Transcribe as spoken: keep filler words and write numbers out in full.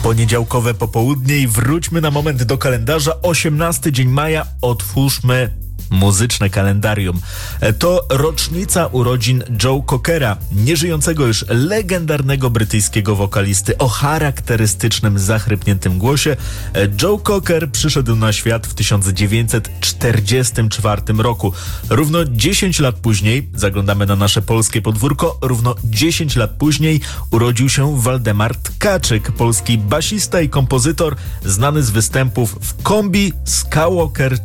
Poniedziałkowe popołudnie i wróćmy na moment do kalendarza. osiemnasty dzień maja, otwórzmy muzyczne kalendarium. To rocznica urodzin Joe Cockera, nieżyjącego już legendarnego brytyjskiego wokalisty o charakterystycznym, zachrypniętym głosie. Joe Cocker przyszedł na świat w tysiąc dziewięćset czterdziestym czwartym roku. Równo dziesięć lat później, zaglądamy na nasze polskie podwórko, równo dziesięć lat później urodził się Waldemar Tkaczyk, polski basista i kompozytor, znany z występów w kombi Skywalker